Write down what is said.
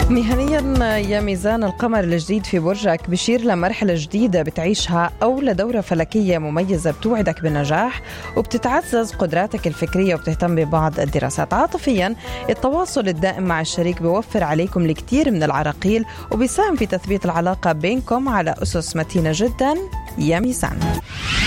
مهنيا يا ميزان، القمر الجديد في برجك بشير لمرحلة جديدة بتعيشها أو لدورة فلكية مميزة بتوعدك بالنجاح، وبتتعزز قدراتك الفكرية وبتهتم ببعض الدراسات. عاطفيا التواصل الدائم مع الشريك بيوفر عليكم الكثير من العراقيل وبيساهم في تثبيت العلاقة بينكم على أسس متينة جدا يا ميزان.